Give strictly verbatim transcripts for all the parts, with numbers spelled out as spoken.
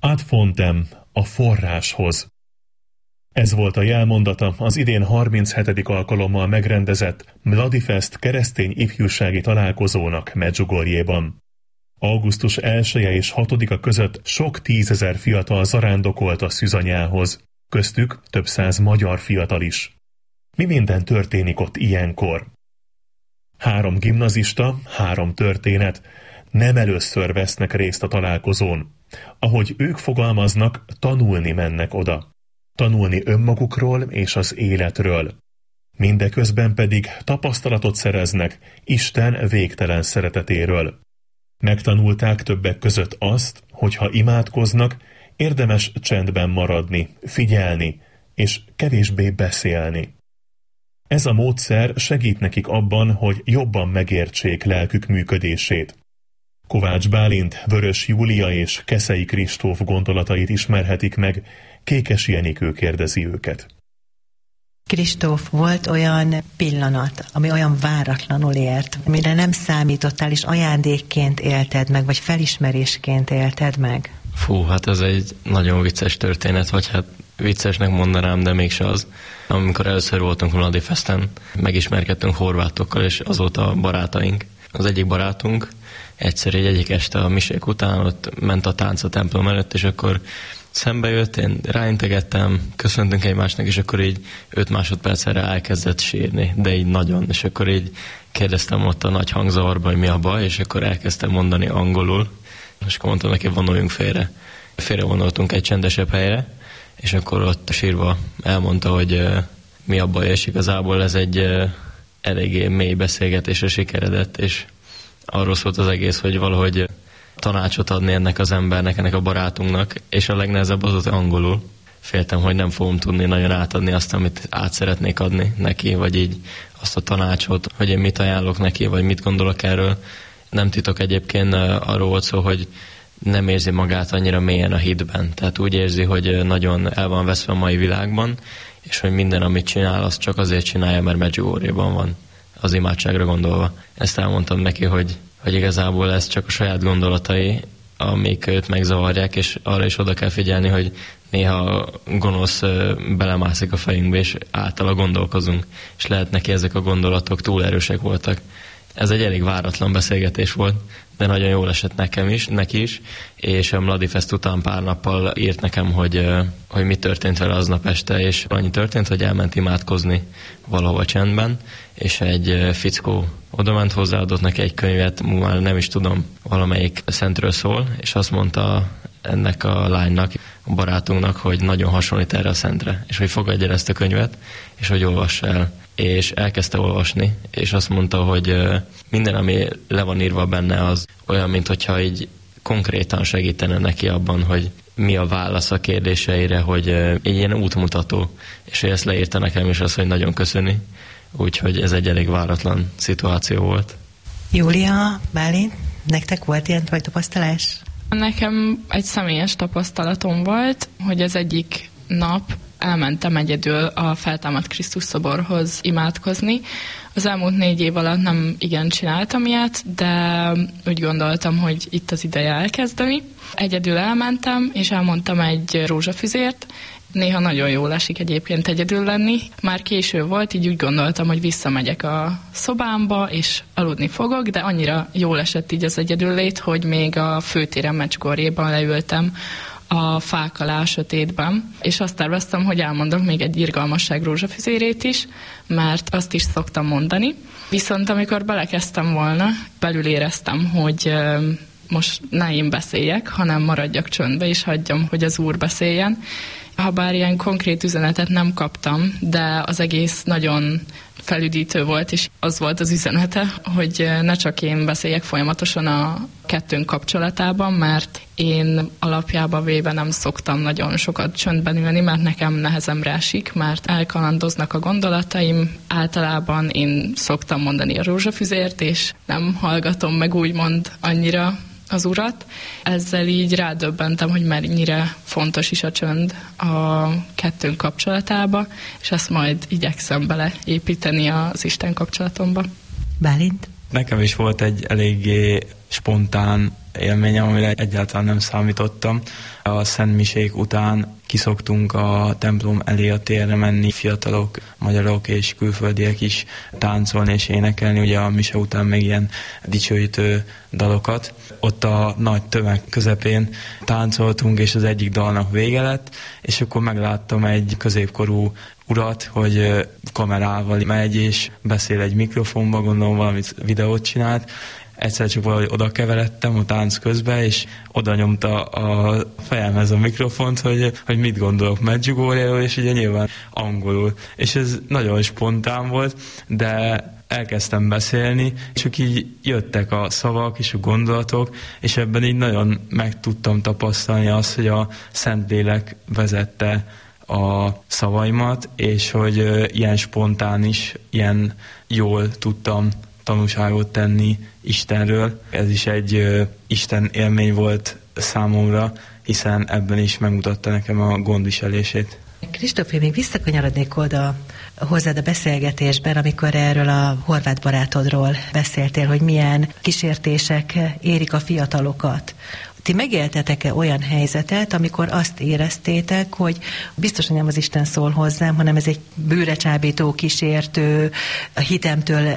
ad fontem, a forráshoz. Ez volt a jelmondata az idén harminchetedik alkalommal megrendezett Mladifest keresztény ifjúsági találkozónak Medjugorjéban. augusztus elseje és hatodika között sok tízezer fiatal zarándokolt a szűzanyához, köztük több száz magyar fiatal is. Mi minden történik ott ilyenkor? Három gimnazista, három történet, nem először vesznek részt a találkozón. Ahogy ők fogalmaznak, tanulni mennek oda. Tanulni önmagukról és az életről. Mindeközben pedig tapasztalatot szereznek Isten végtelen szeretetéről. Megtanulták többek között azt, hogy ha imádkoznak, érdemes csendben maradni, figyelni, és kevésbé beszélni. Ez a módszer segít nekik abban, hogy jobban megértsék lelkük működését. Kovács Bálint, Vörös Júlia és Keszei Kristóf gondolatait ismerhetik meg, Kékes Jenikő kérdezi őket. Kristóf, volt olyan pillanat, ami olyan váratlanul ért, amire nem számítottál, és ajándékként élted meg, vagy felismerésként élted meg? Fú, hát ez egy nagyon vicces történet, vagy hát viccesnek mondanám, de mégse az. Amikor először voltunk Mladifesten, megismerkedtünk horvátokkal, és azóta barátaink. Az egyik barátunk egyszer egy egyik este a misék után ott ment a tánc a templom előtt, és akkor szembe jött, én ráintegettem, köszöntünk egymásnak, és akkor így öt másodpercre elkezdett sírni, de így nagyon, és akkor így kérdeztem ott a nagy hangzavarba, hogy mi a baj, és akkor elkezdtem mondani angolul, és akkor mondtam neki, vonuljunk félre. Félre vonultunk egy csendesebb helyre, és akkor ott sírva elmondta, hogy uh, mi a baj, és igazából ez egy uh, eléggé mély beszélgetésre sikeredett, és arról szólt az egész, hogy valahogy tanácsot adni ennek az embernek, ennek a barátunknak, és a legnehezebb az az angolul. Féltem, hogy nem fogom tudni nagyon átadni azt, amit át szeretnék adni neki, vagy így azt a tanácsot, hogy én mit ajánlok neki, vagy mit gondolok erről. Nem titok egyébként, arról volt szó, hogy nem érzi magát annyira mélyen a hitben. Tehát úgy érzi, hogy nagyon el van veszve a mai világban, és hogy minden, amit csinál, azt csak azért csinálja, mert Medjugorjéban van, az imádságra gondolva. Ezt elmondtam neki, hogy, hogy igazából ez csak a saját gondolatai, amik őt megzavarják, és arra is oda kell figyelni, hogy néha a gonosz belemászik a fejünkbe, és általa gondolkozunk, és lehet neki ezek a gondolatok túl erősek voltak. Ez egy elég váratlan beszélgetés volt, de nagyon jól esett nekem is, neki is, és a Mladifest után pár nappal írt nekem, hogy, hogy mi történt vele aznap este, és annyi történt, hogy elment imádkozni valahova csendben, és egy fickó odament hozzá, adott neki egy könyvet, már nem is tudom, valamelyik szentről szól, és azt mondta ennek a lánynak, a barátunknak, hogy nagyon hasonlít erre a szentre, és hogy fogadja el ezt a könyvet, és hogy olvassa el. És elkezdte olvasni, és azt mondta, hogy minden, ami le van írva benne, az olyan, mintha így konkrétan segítene neki abban, hogy mi a válasz a kérdéseire, hogy egy ilyen útmutató, és hogy ezt leírta nekem is, az, hogy nagyon köszöni. Úgyhogy ez egy elég váratlan szituáció volt. Júlia, Bálint, nektek volt ilyen tapasztalás? Nekem egy személyes tapasztalatom volt, hogy az egyik nap elmentem egyedül a Feltámadt Krisztus szoborhoz imádkozni. Az elmúlt négy év alatt nem igen csináltam ilyet, de úgy gondoltam, hogy itt az ideje elkezdeni. Egyedül elmentem, és elmondtam egy rózsafüzért. Néha nagyon jól esik egyébként egyedül lenni. Már késő volt, így úgy gondoltam, hogy visszamegyek a szobámba, és aludni fogok, de annyira jól esett így az egyedüllét, hogy még a főtéren Medjugorjéban leültem a fák alá, a sötétben, és azt terveztem, hogy elmondok még egy irgalmasság rózsafüzérét is, mert azt is szoktam mondani. Viszont amikor belekezdtem volna, belül éreztem, hogy most ne én beszéljek, hanem maradjak csöndbe, és hagyjam, hogy az Úr beszéljen. Habár ilyen konkrét üzenetet nem kaptam, de az egész nagyon felüdítő volt, és az volt az üzenete, hogy ne csak én beszéljek folyamatosan a kettőnk kapcsolatában, mert én alapjában véve nem szoktam nagyon sokat csöndben ülni, mert nekem nehezemre esik, mert elkalandoznak a gondolataim. Általában én szoktam mondani a rózsafüzért, és nem hallgatom meg úgymond annyira az Urat. Ezzel így rádöbbentem, hogy mennyire fontos is a csönd a kettőnk kapcsolatába, és ezt majd igyekszem beleépíteni az Isten kapcsolatomba. Bálint? Nekem is volt egy eléggé spontán élményem, amire egyáltalán nem számítottam. A szentmisék után kiszoktunk a templom elé a térre menni, fiatalok, magyarok és külföldiek is táncolni és énekelni, ugye a mise után még ilyen dicsőítő dalokat. Ott a nagy tömeg közepén táncoltunk, és az egyik dalnak vége lett, és akkor megláttam egy középkorú urat, hogy kamerával megy és beszél egy mikrofonba, gondolom valamit videót csinált. Egyszer csak valahogy oda keveredtem a tánc közben, és oda nyomta a fejemhez a mikrofont, hogy, hogy mit gondolok Medjugorjéről, és ugye nyilván angolul. És ez nagyon spontán volt, de elkezdtem beszélni, csak így jöttek a szavak és a gondolatok, és ebben így nagyon meg tudtam tapasztalni azt, hogy a Szentlélek vezette a szavaimat, és hogy ilyen spontán is, ilyen jól tudtam tanúságot tenni Istenről. Ez is egy ö, Isten élmény volt számomra, hiszen ebben is megmutatta nekem a gondviselését. Kristóf, én még visszakanyarodnék oda hozzád a beszélgetésben, amikor erről a horvát barátodról beszéltél, hogy milyen kísértések érik a fiatalokat. Ti megéltetek-e olyan helyzetet, amikor azt éreztétek, hogy biztos, hogy nem az Isten szól hozzám, hanem ez egy bőre csábító, kísértő, a hitemtől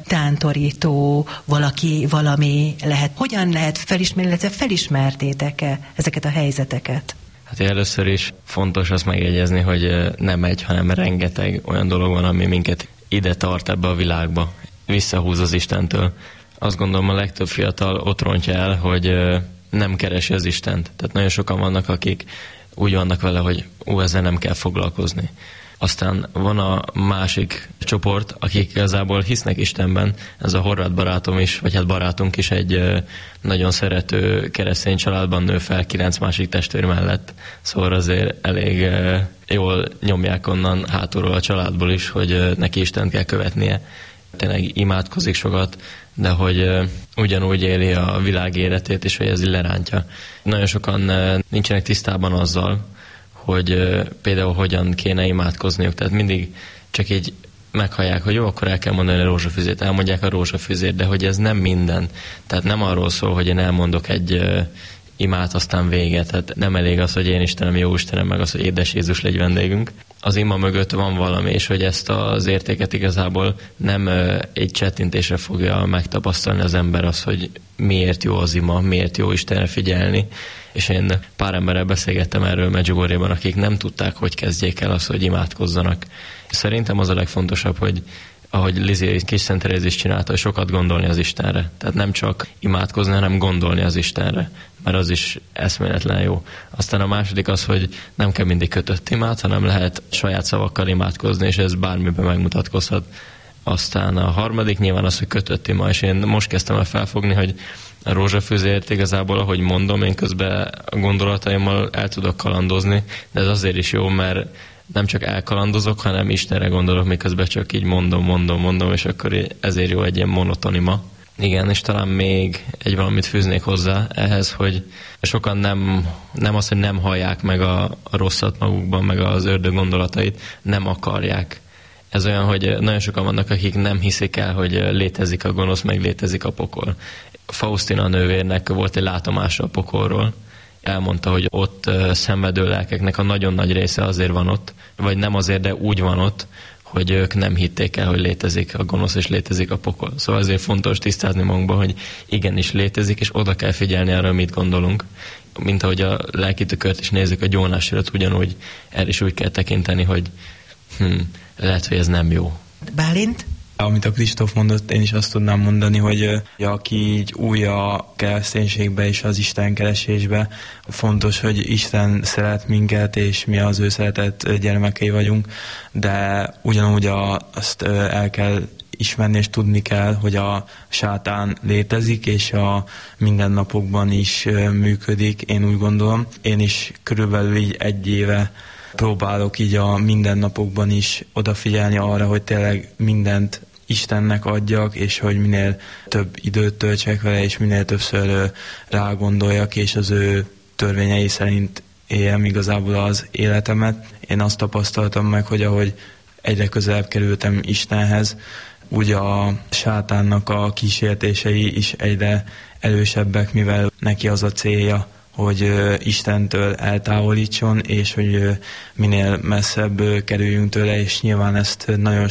eltántorító valaki, valami lehet. Hogyan lehet felismerni, illetve felismertétek-e ezeket a helyzeteket? Hát először is fontos azt megjegyezni, hogy nem egy, hanem rengeteg olyan dolog van, ami minket ide tart ebbe a világba. Visszahúz az Istentől. Azt gondolom, a legtöbb fiatal ott rontja el, hogy nem keresi az Istent. Tehát nagyon sokan vannak, akik úgy vannak vele, hogy ú, ezzel nem kell foglalkozni. Aztán van a másik csoport, akik igazából hisznek Istenben. Ez a horvát barátom is, vagy hát barátunk is egy nagyon szerető keresztény családban nő fel, kilenc másik testvér mellett. Szóval azért elég jól nyomják onnan hátulról a családból is, hogy neki Istent kell követnie. Tényleg imádkozik sokat, de hogy uh, ugyanúgy éli a világ életét, és hogy ez így lerántja. Nagyon sokan uh, nincsenek tisztában azzal, hogy uh, például hogyan kéne imádkozniuk. Tehát mindig csak így meghallják, hogy jó, akkor el kell mondani a rózsafüzét, elmondják a rózsafüzét, de hogy ez nem minden. Tehát nem arról szól, hogy én elmondok egy uh, imát, aztán vége. Tehát nem elég az, hogy én Istenem, jó Istenem, meg az, hogy édes Jézus legy vendégünk. Az ima mögött van valami, és hogy ezt az értéket igazából nem egy csettintésre fogja megtapasztalni az ember, az, hogy miért jó az ima, miért jó Istenre figyelni. És én pár emberrel beszélgettem erről Medjugorjéban, akik nem tudták, hogy kezdjék el azt, hogy imádkozzanak. Szerintem az a legfontosabb, hogy ahogy Lizi kis Szent Teréz is csinálta, hogy sokat gondolni az Istenre. Tehát nem csak imádkozni, hanem gondolni az Istenre, mert az is eszméletlen jó. Aztán a második az, hogy nem kell mindig kötött imát, hanem lehet saját szavakkal imádkozni, és ez bármiben megmutatkozhat. Aztán a harmadik nyilván az, hogy kötött ima, és én most kezdtem el felfogni, hogy a rózsafűzért igazából, ahogy mondom, én közben a gondolataimmal el tudok kalandozni, de ez azért is jó, mert nem csak elkalandozok, hanem Istenre gondolok, miközben csak így mondom, mondom, mondom, és akkor ezért jó egy ilyen monotonima. Igen, és talán még egy valamit fűznék hozzá ehhez, hogy sokan nem, nem az, hogy nem hallják meg a, a rosszat magukban, meg az ördög gondolatait, nem akarják. Ez olyan, hogy nagyon sokan vannak, akik nem hiszik el, hogy létezik a gonosz, meg létezik a pokol. Faustina nővérnek volt egy látomása a pokolról, elmondta, hogy ott szenvedő lelkeknek a nagyon nagy része azért van ott, vagy nem azért, de úgy van ott, hogy ők nem hitték el, hogy létezik a gonosz és létezik a pokol. Szóval azért fontos tisztázni magunkban, hogy igenis létezik, és oda kell figyelni arra, mit gondolunk. Mint ahogy a lelki tükört is nézzük a gyónásért, ugyanúgy erre is úgy kell tekinteni, hogy hm, lehet, hogy ez nem jó. Bálint? Amit a Kristóf mondott, én is azt tudnám mondani, hogy aki így új a kereszténységbe és az Isten keresésbe, fontos, hogy Isten szeret minket, és mi az ő szeretett gyermekei vagyunk, de ugyanúgy a, azt el kell ismerni és tudni kell, hogy a sátán létezik, és a mindennapokban is működik, én úgy gondolom. Én is körülbelül így egy éve próbálok így a mindennapokban is odafigyelni arra, hogy tényleg mindent Istennek adjak, és hogy minél több időt töltsek vele, és minél többször rágondoljak, és az ő törvényei szerint éljem igazából az életemet. Én azt tapasztaltam meg, hogy ahogy egyre közelebb kerültem Istenhez, úgy a sátánnak a kísértései is egyre erősebbek, mivel neki az a célja, hogy Istentől eltávolítson, és hogy minél messzebb kerüljünk tőle, és nyilván ezt nagyon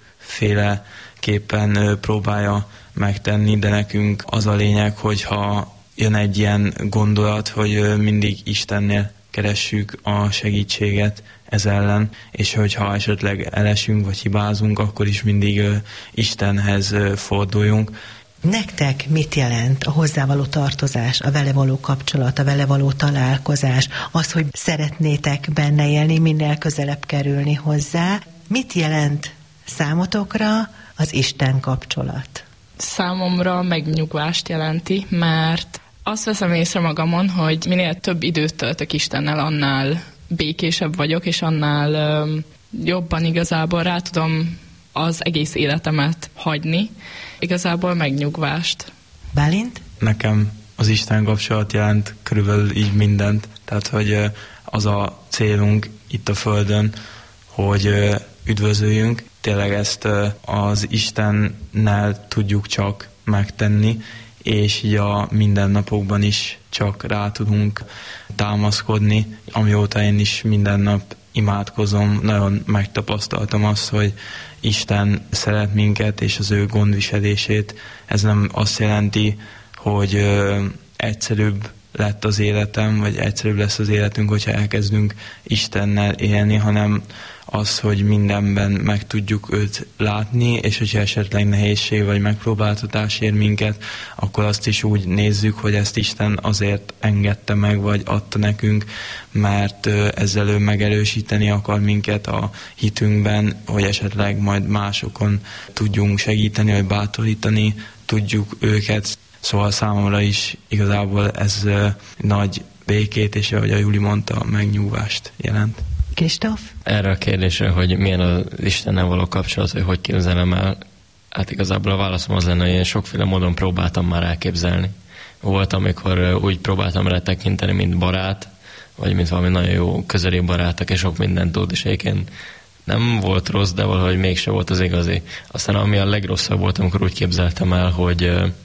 sokféleképpen próbálja megtenni, de nekünk az a lényeg, hogyha jön egy ilyen gondolat, hogy mindig Istennél keressük a segítséget ez ellen, és hogyha esetleg elesünk vagy hibázunk, akkor is mindig Istenhez forduljunk. Nektek mit jelent a hozzávaló tartozás, a vele való kapcsolat, a vele való találkozás, az, hogy szeretnétek benne élni, minél közelebb kerülni hozzá? Mit jelent számotokra az Isten kapcsolat? Számomra megnyugvást jelenti, mert azt veszem észre magamon, hogy minél több időt töltök Istennel, annál békésebb vagyok, és annál um, jobban igazából rá tudom az egész életemet hagyni. Igazából megnyugvást. Bálint? Nekem az Isten kapcsolat jelent körülbelül így mindent. Tehát, hogy az a célunk itt a Földön, hogy üdvözöljünk. Tényleg ezt az Istennel tudjuk csak megtenni, és így a mindennapokban is csak rá tudunk támaszkodni. Amióta én is minden nap imádkozom, nagyon megtapasztaltam azt, hogy Isten szeret minket, és az ő gondviselését. Ez nem azt jelenti, hogy ö, egyszerűbb lett az életem, vagy egyszerűbb lesz az életünk, hogyha elkezdünk Istennel élni, hanem az, hogy mindenben meg tudjuk őt látni, és hogyha esetleg nehézség vagy megpróbáltatás ér minket, akkor azt is úgy nézzük, hogy ezt Isten azért engedte meg, vagy adta nekünk, mert ezzel ő megerősíteni akar minket a hitünkben, hogy esetleg majd másokon tudjunk segíteni, vagy bátorítani tudjuk őket. Szóval számomra is igazából ez nagy békét, és ahogy a Juli mondta, megnyugvást jelent. Kristóf? Erre a kérdésre, hogy milyen az Istennel való kapcsolat, hogy hogy képzelem el, hát igazából a válaszom az lenne, hogy én sokféle módon próbáltam már elképzelni. Volt, amikor úgy próbáltam rá tekinteni, mint barát, vagy mint valami nagyon jó közeli barát, aki sok mindent tud, és egyébként nem volt rossz, de valahogy mégse volt az igazi. Aztán ami a legrosszabb volt, amikor úgy képzeltem el, hogy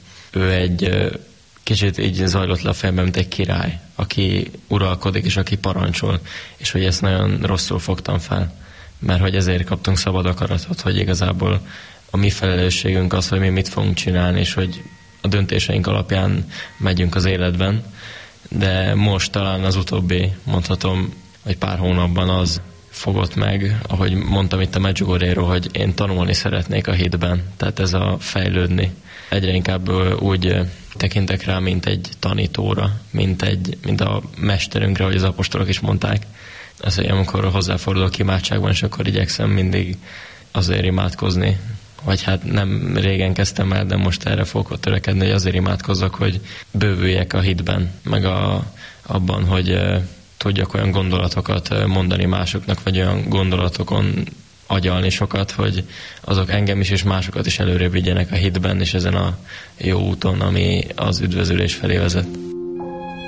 ő egy kicsit így zajlott le a fejemben, mint egy király, aki uralkodik, és aki parancsol, és hogy ezt nagyon rosszul fogtam fel, mert hogy ezért kaptunk szabad akaratot, hogy igazából a mi felelősségünk az, hogy mi mit fogunk csinálni, és hogy a döntéseink alapján megyünk az életben, de most talán az utóbbi, mondhatom, hogy pár hónapban az fogott meg, ahogy mondtam itt a Medjugorjéról, hogy én tanulni szeretnék a hitben, tehát ez a fejlődni. Egyre inkább úgy tekintek rá, mint egy tanítóra, mint, egy, mint a mesterünkre, ahogy az apostolok is mondták. Ez, hogy amikor hozzáfordulok imádságban, és akkor igyekszem mindig azért imádkozni, vagy hát nem régen kezdtem el, de most erre fogok törekedni, hogy azért imádkozzak, hogy bővüljek a hitben, meg a, abban, hogy tudjak olyan gondolatokat mondani másoknak, vagy olyan gondolatokon agyalni sokat, hogy azok engem is és másokat is előrébb vigyenek a hitben, és ezen a jó úton, ami az üdvözülés felé vezet.